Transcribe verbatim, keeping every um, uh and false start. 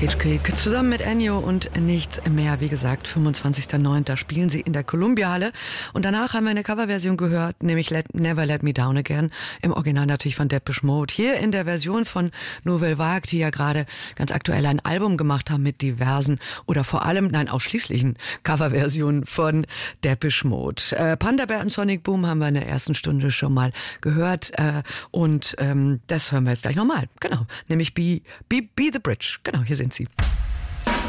Cage Creek zusammen mit Ennio und nichts mehr. Wie gesagt, fünfundzwanzigster neunter spielen sie in der Columbia-Halle. Und danach haben wir eine Coverversion gehört, nämlich Let, Never Let Me Down Again. Im Original natürlich von Depeche Mode. Hier in der Version von Nouvelle Vague, die ja gerade ganz aktuell ein Album gemacht haben mit diversen oder vor allem, nein, ausschließlichen Coverversionen von Depeche Mode. Äh, Panda Bear und Sonic Boom haben wir in der ersten Stunde schon mal gehört. Äh, und ähm, das hören wir jetzt gleich nochmal. Genau, nämlich Be, Be, Be the Bridge. Genau, hier sind sie.